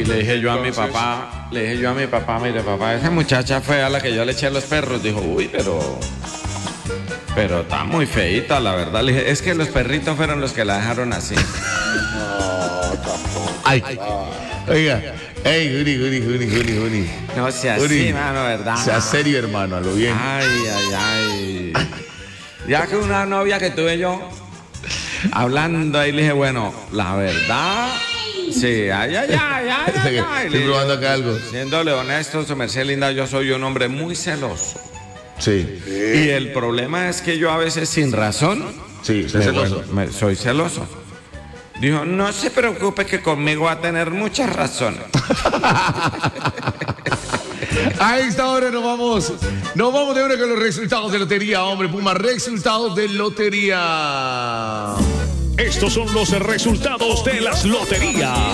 le dije yo a mi papá, mire papá, esa muchacha fue a la que yo le eché los perros. Dijo, uy, pero está muy feíta, la verdad. Le dije, es que los perritos fueron los que la dejaron así. No, tampoco. Ay, oiga, ey, Juni. No sea así, Uri, mano, ¿verdad? sea serio, hermano, a lo bien. Ay. Ya que una novia que tuve yo, hablando ahí, le dije, bueno, la verdad, sí, ay. Estoy probando acá algo. Siéndole honesto, su merced linda, yo soy un hombre muy celoso. Sí, Y el problema es que yo a veces sin razón, sí, soy celoso. soy celoso. Dijo, no se preocupe que conmigo va a tener muchas razones. A esta hora nos vamos de una con los resultados de lotería, hombre, Puma, resultados de lotería. Estos son los resultados de las loterías.